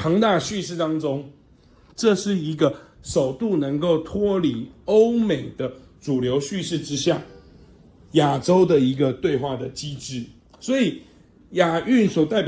庞大叙事当中，这是一个首度能够脱离欧美的主流叙事之下，亚洲的一个对话的机制。所以亚运所代表